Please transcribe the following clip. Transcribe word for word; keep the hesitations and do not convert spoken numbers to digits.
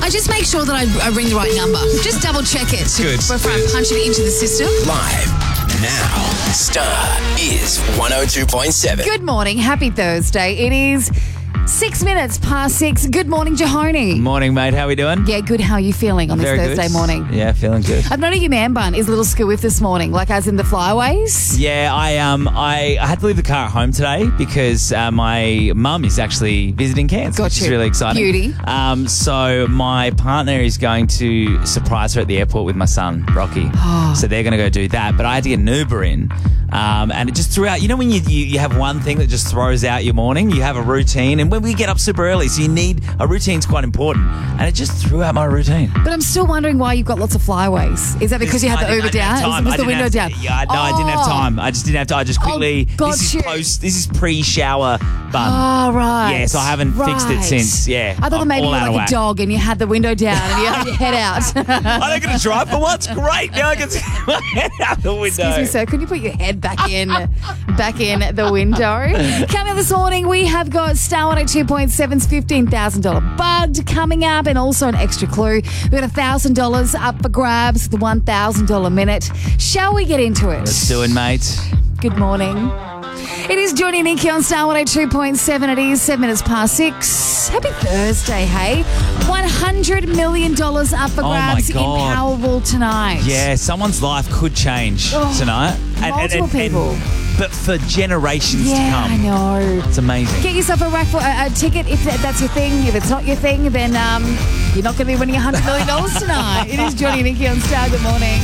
I just make sure that I, I ring the right number. Just double check it Good, before good. I punch it into the system. Live now. Star is one oh two point seven. Good morning. Happy Thursday. It is six minutes past six. Good morning, Jahoni. Morning, mate. How we doing? Yeah, good. How are you feeling on this Very Thursday good. morning? Yeah, feeling good. I've noticed your man bun is a little skewiff this morning, like as in the flyaways. Yeah, I um I, I had to leave the car at home today because uh, my mum is actually visiting Cairns, Got which you. is really exciting. Beauty. Um, so my partner is going to surprise her at the airport with my son, Rocky. So they're going to go do that. But I had to get an Uber in. Um, and it just threw out, you know when you, you, you have one thing that just throws out your morning? You have a routine. And when we get up super early, so you need, a routine's quite important. And it just threw out my routine. But I'm still wondering why you've got lots of flyaways. Is that because you had I the didn't- Uber I didn't have down? time. Was I the didn't window have to- down? Yeah, no, I didn't have Oh. time. I just didn't have to. I just quickly. got this is you. post. This is pre-shower bun. Oh, right. Yeah, so I haven't fixed it Right. since. Yeah, I thought that I'm maybe you all were out of like whack. a dog and you had the window down and you had your head out. I don't get to drive for once. Great. Now I can see my head out the window. Excuse me, sir. Could you put your head back in, back in the window? Coming up this morning, we have got Star one oh two point seven's fifteen thousand dollars bugged coming up, and also an extra clue. We've got one thousand dollars up for grabs, the one thousand dollars minute. Shall we get into it? Let's do it, mate. Good morning. It is Johnny and Nikki on Star one oh two point seven. It is seven minutes past six. Happy Thursday, hey? one hundred million dollars up for Oh my grabs in God. Powerball tonight. Yeah, someone's life could change Oh, tonight. multiple people. but for generations Yeah, to I come. know. It's amazing. Get yourself a raffle, a, a ticket if that, that's your thing. If it's not your thing, then um, you're not going to be winning one hundred million dollars tonight. It is Johnny and Nikki on Star. Good morning.